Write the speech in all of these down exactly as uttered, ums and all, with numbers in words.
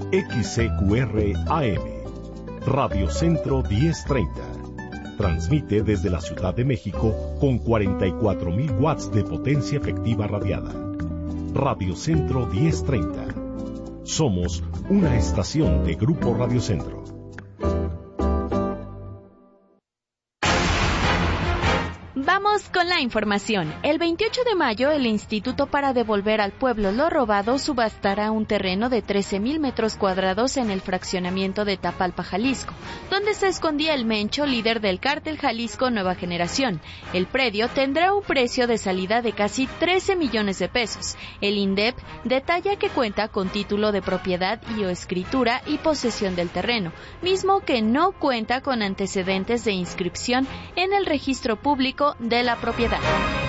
X C Q R A M, Radio Centro diez treinta. Transmite desde la Ciudad de México con cuarenta y cuatro mil watts de potencia efectiva radiada. Radio Centro diez treinta. Somos una estación de Grupo Radio Centro. Vamos con la información. El veintiocho de mayo, el Instituto para Devolver al Pueblo lo Robado subastará un terreno de trece mil metros cuadrados en el fraccionamiento de Tapalpa, Jalisco, donde se escondía el Mencho, líder del cártel Jalisco Nueva Generación. El predio tendrá un precio de salida de casi trece millones de pesos. El INDEP detalla que cuenta con título de propiedad y o escritura y posesión del terreno, mismo que no cuenta con antecedentes de inscripción en el registro público de la propiedad.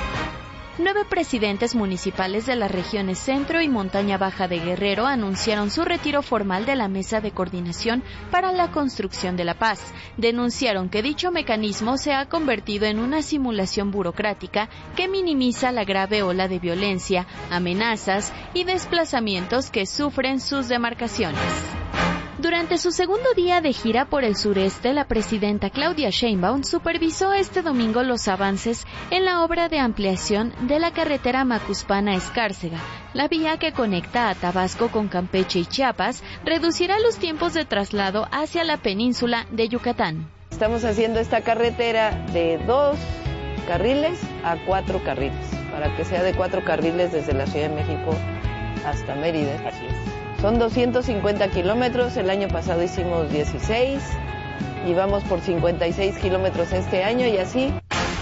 Nueve presidentes municipales de las regiones Centro y Montaña Baja de Guerrero anunciaron su retiro formal de la Mesa de Coordinación para la Construcción de la Paz. Denunciaron que dicho mecanismo se ha convertido en una simulación burocrática que minimiza la grave ola de violencia, amenazas y desplazamientos que sufren sus demarcaciones. Durante su segundo día de gira por el sureste, la presidenta Claudia Sheinbaum supervisó este domingo los avances en la obra de ampliación de la carretera Macuspana-Escárcega. La vía que conecta a Tabasco con Campeche y Chiapas reducirá los tiempos de traslado hacia la península de Yucatán. Estamos haciendo esta carretera de dos carriles a cuatro carriles, para que sea de cuatro carriles desde la Ciudad de México hasta Mérida. Así es. Son doscientos cincuenta kilómetros, el año pasado hicimos dieciséis y vamos por cincuenta y seis kilómetros este año y así.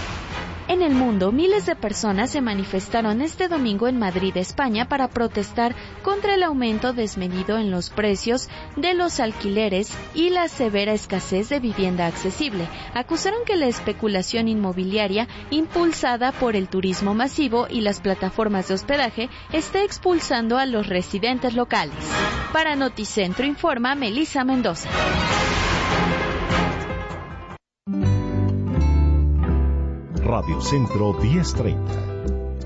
En el mundo, miles de personas se manifestaron este domingo en Madrid, España, para protestar contra el aumento desmedido en los precios de los alquileres y la severa escasez de vivienda accesible. Acusaron que la especulación inmobiliaria, impulsada por el turismo masivo y las plataformas de hospedaje, está expulsando a los residentes locales. Para Noticentro informa Melissa Mendoza. Radio Centro diez treinta.